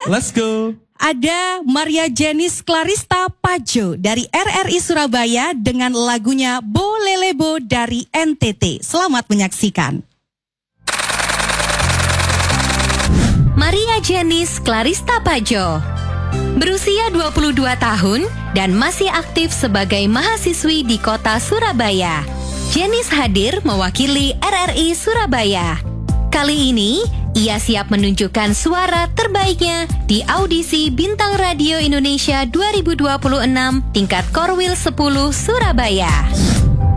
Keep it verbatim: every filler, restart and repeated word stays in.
Let's go. Ada Maria Jenis Clarista Pajo dari R R I Surabaya dengan lagunya Bolelebo dari N T T. Selamat menyaksikan. Maria Jenis Clarista Pajo berusia dua puluh dua tahun dan masih aktif sebagai mahasiswi di kota Surabaya. Jenis hadir mewakili R R I Surabaya. Kali ini, ia siap menunjukkan suara terbaiknya di audisi Bintang Radio Indonesia dua ribu dua puluh enam tingkat Korwil sepuluh Surabaya.